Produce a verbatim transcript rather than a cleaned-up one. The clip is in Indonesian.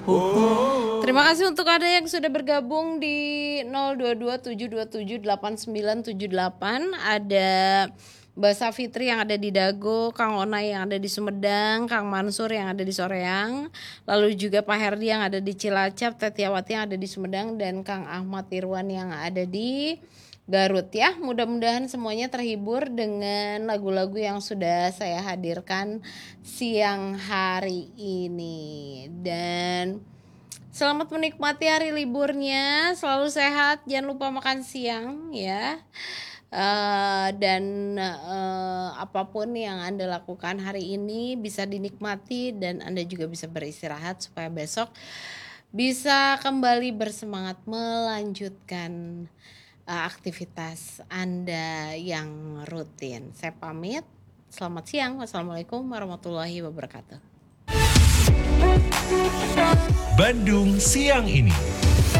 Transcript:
Terima kasih untuk ada yang sudah bergabung di nol dua dua tujuh dua tujuh delapan sembilan tujuh delapan. Ada Mbak Safitri yang ada di Dago, Kang Onai yang ada di Sumedang, Kang Mansur yang ada di Soreang, lalu juga Pak Herdi yang ada di Cilacap, Tetiawati yang ada di Sumedang, dan Kang Ahmad Irwan yang ada di Garut ya. Mudah-mudahan semuanya terhibur dengan lagu-lagu yang sudah saya hadirkan siang hari ini. Dan selamat menikmati hari liburnya, selalu sehat, jangan lupa makan siang ya. Uh, dan uh, apapun yang Anda lakukan hari ini bisa dinikmati dan Anda juga bisa beristirahat supaya besok bisa kembali bersemangat melanjutkan uh, aktivitas Anda yang rutin. Saya pamit, selamat siang, wassalamualaikum warahmatullahi wabarakatuh. Bandung Siang Ini.